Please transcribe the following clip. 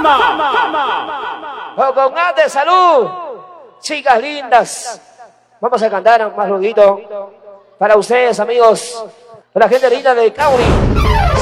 Con A de salud. Chicas lindas. Vamos a cantar más ruidito para ustedes, amigos. La gente linda de Cauri.